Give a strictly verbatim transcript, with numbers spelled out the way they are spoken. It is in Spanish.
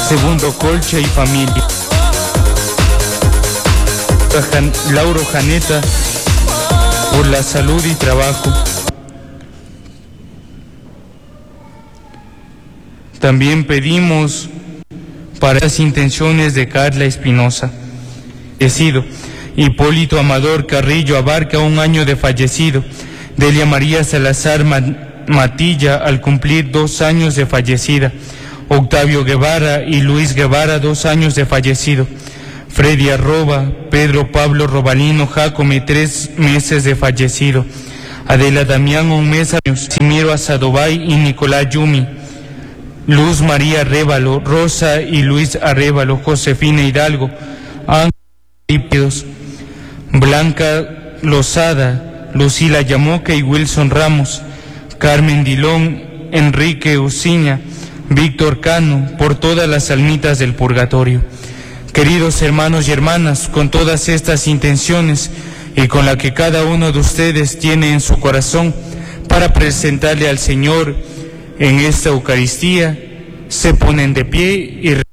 Segundo, Colcha y familia. Lauro Janeta, por la salud y trabajo. También pedimos para las intenciones de Carla Espinosa, fallecido. Hipólito Amador Carrillo Abarca, un año de fallecido. Delia María Salazar Matilla, al cumplir dos años de fallecida. Octavio Guevara y Luis Guevara, dos años de fallecido. Freddy Arroba, Pedro Pablo Robalino Jacome, tres meses de fallecido. Adela Damián, un mes, Simiro Asadobay y Nicolás Yumi. Luz María Arrévalo, Rosa y Luis Arrévalo, Josefina Hidalgo, Ángel Blanca Lozada, Lucila Yamoca y Wilson Ramos, Carmen Dilón, Enrique Uciña, Víctor Cano, por todas las almitas del purgatorio. Queridos hermanos y hermanas, con todas estas intenciones y con la que cada uno de ustedes tiene en su corazón para presentarle al Señor en esta Eucaristía, se ponen de pie y